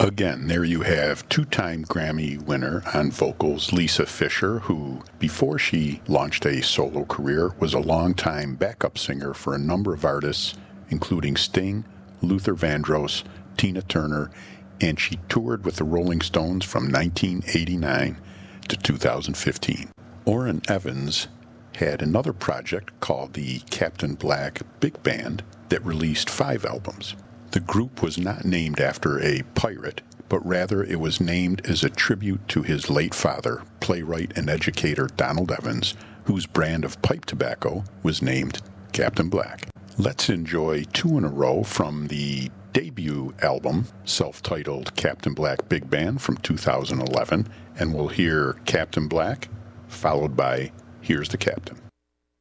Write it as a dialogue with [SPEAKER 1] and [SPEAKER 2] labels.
[SPEAKER 1] Again, there you have two-time Grammy winner on vocals Lisa Fischer, who, before she launched a solo career, was a longtime backup singer for a number of artists, including Sting, Luther Vandross, Tina Turner, and she toured with the Rolling Stones from 1989 to 2015. Orrin Evans had another project called the Captain Black Big Band that released 5 albums. The group was not named after a pirate, but rather it was named as a tribute to his late father, playwright and educator Donald Evans, whose brand of pipe tobacco was named Captain Black. Let's enjoy 2 in a row from the debut album, self-titled Captain Black Big Band from 2011, and we'll hear Captain Black, followed by Here's the Captain.